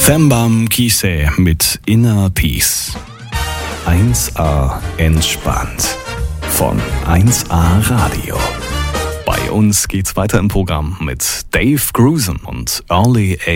Thembam Kise mit Inner Peace. 1A entspannt. Von 1A Radio. Bei uns geht's weiter im Programm mit Dave Grusin und Early